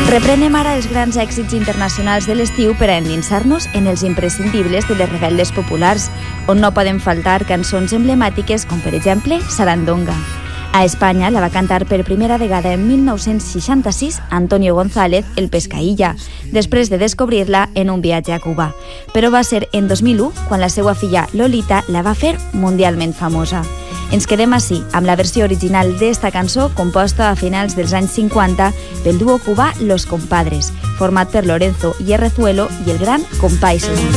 Reprenem ara els grans èxits internacionals de l'estiu per a endinsar-nos en els imprescindibles de les rebel·les populars, on no poden faltar cançons emblemàtiques com, per exemple, Sarandonga. A Espanya la va cantar per primera vegada en 1966 Antonio González, el Pescaïlla, després de descobrir-la en un viatge a Cuba. Però va ser en 2001 quan la seva filla Lolita la va fer mundialment famosa. Ens quedem així, amb la versió original d'esta cançó composta a finals dels anys 50 pel duo cubà Los Compadres, format per Lorenzo Hierrezuelo i el gran Compay Solís.